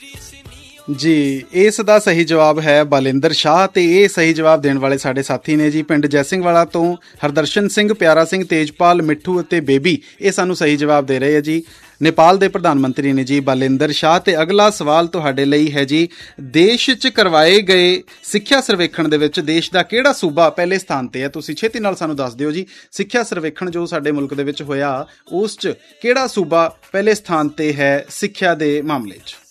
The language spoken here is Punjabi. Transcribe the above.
ਜੀ, ਇਸ ਦਾ ਸਹੀ ਜਵਾਬ ਹੈ ਬਲਿੰਦਰ ਸ਼ਾਹ, ਤੇ ਇਹ ਸਹੀ ਜਵਾਬ ਦੇਣ ਵਾਲੇ ਸਾਡੇ ਸਾਥੀ ਨੇ ਜੀ ਪਿੰਡ ਜੈਸਿੰਘਵਾਲਾ ਤੋਂ ਹਰਦਰਸ਼ਨ ਸਿੰਘ, ਪਿਆਰਾ ਸਿੰਘ, ਤੇਜਪਾਲ, ਮਿੱਠੂ ਅਤੇ ਬੇਬੀ। ਇਹ ਸਾਨੂੰ ਸਹੀ ਜਵਾਬ ਦੇ ਰਹੇ ਆ ਜੀ। ਨੇਪਾਲ ਦੇ ਪ੍ਰਧਾਨ ਮੰਤਰੀ ਨੇ ਜੀ ਬਲਿੰਦਰ ਸ਼ਾਹ। ਤੇ ਅਗਲਾ ਸਵਾਲ ਤੁਹਾਡੇ ਲਈ ਹੈ ਜੀ, ਦੇਸ਼ 'ਚ ਕਰਵਾਏ ਗਏ ਸਿੱਖਿਆ ਸਰਵੇਖਣ ਦੇ ਵਿੱਚ ਦੇਸ਼ ਦਾ ਕਿਹੜਾ ਸੂਬਾ ਪਹਿਲੇ ਸਥਾਨ ਤੇ ਹੈ? ਤੁਸੀਂ ਛੇਤੀ ਨਾਲ ਸਾਨੂੰ ਦੱਸ ਦਿਓ ਜੀ। ਸਿੱਖਿਆ ਸਰਵੇਖਣ ਜੋ ਸਾਡੇ ਮੁਲਕ ਦੇ ਵਿੱਚ ਹੋਇਆ, ਉਸ 'ਚ ਕਿਹੜਾ ਸੂਬਾ ਪਹਿਲੇ ਸਥਾਨ ਤੇ ਹੈ ਸਿੱਖਿਆ ਦੇ ਮਾਮਲੇ 'ਚ?